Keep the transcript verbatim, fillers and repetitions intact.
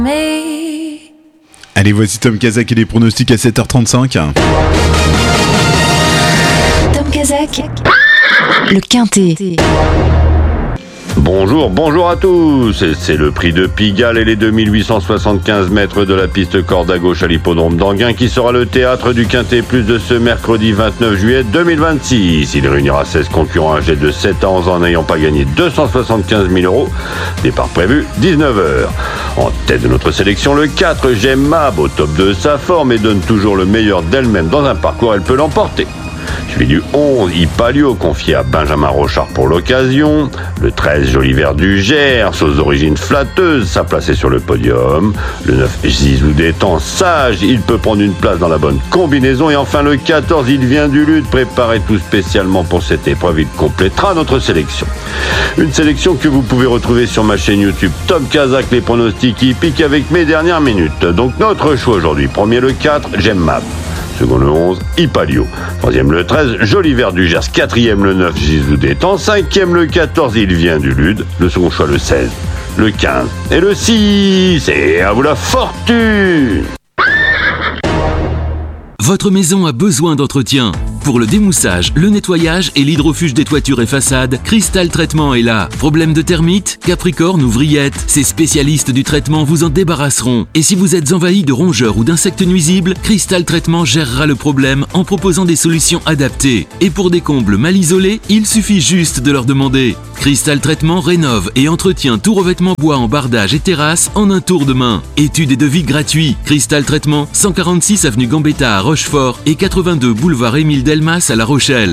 Allez, voici Tom Kazak et les pronostics à sept heures trente-cinq. Tom Kazak, le Quintet. Bonjour, bonjour à tous. C'est le prix de Pigalle et les deux mille huit cent soixante-quinze mètres de la piste corde à gauche à l'hippodrome d'Anguin qui sera le théâtre du Quintet Plus de ce mercredi vingt-neuf juillet deux mille vingt-six. Il réunira seize concurrents âgés de sept à onze ans n'ayant pas gagné deux cent soixante-quinze mille euros. Départ prévu dix-neuf heures. En tête de notre sélection, le quatre, J'aime Mab, au top de sa forme et donne toujours le meilleur d'elle-même dans un parcours, elle peut l'emporter. Suivi du onze, Ipalio, confié à Benjamin Rochard pour l'occasion. Le treize, Joli Vert du Gers, aux origines flatteuses, sa place est sur le podium. Le neuf, Zizou Détend, sage, il peut prendre une place dans la bonne combinaison. Et enfin le quatorze, Il vient du lutte, préparé tout spécialement pour cette épreuve, il complétera notre sélection. Une sélection que vous pouvez retrouver sur ma chaîne YouTube Tom Kazak, les pronostics hippiques avec mes dernières minutes. Donc notre choix aujourd'hui, premier le quatre, J'aime Mab. Second le onze, Ipalio. Troisième le treize, Joli Vert du Gers. Quatrième le neuf, Zizou Détend. Cinquième le quatorze, Il vient du Lude. Le second choix le seize, le quinze et le six. Et à vous la fortune! Votre maison a besoin d'entretien. Pour le démoussage, le nettoyage et l'hydrofuge des toitures et façades, Cristal Traitement est là. Problème de termites, capricorne ou vrillettes, ces spécialistes du traitement vous en débarrasseront. Et si vous êtes envahi de rongeurs ou d'insectes nuisibles, Cristal Traitement gérera le problème en proposant des solutions adaptées. Et pour des combles mal isolés, il suffit juste de leur demander. Cristal Traitement rénove et entretient tout revêtement bois en bardage et terrasse en un tour de main. Études et devis gratuits. Cristal Traitement, cent quarante-six avenue Gambetta à Rochefort et quatre-vingt-deux boulevard Émile Delmas à La Rochelle.